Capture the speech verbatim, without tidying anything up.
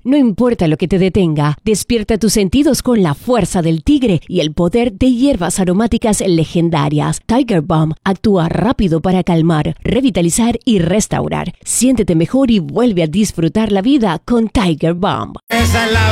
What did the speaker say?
No importa lo que te detenga, despierta tus sentidos con la fuerza del tigre y el poder de hierbas aromáticas legendarias. Tiger Balm actúa rápido para calmar, revitalizar y restaurar. Siéntete mejor y vuelve a disfrutar la vida con Tiger Balm. Esa es la